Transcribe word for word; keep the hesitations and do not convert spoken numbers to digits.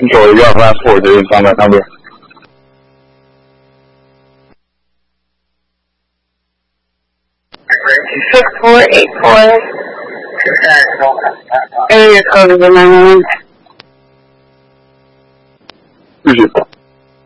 control, your last four digits on that number. Six four eight four. Area code is nine one one. Appreciate it.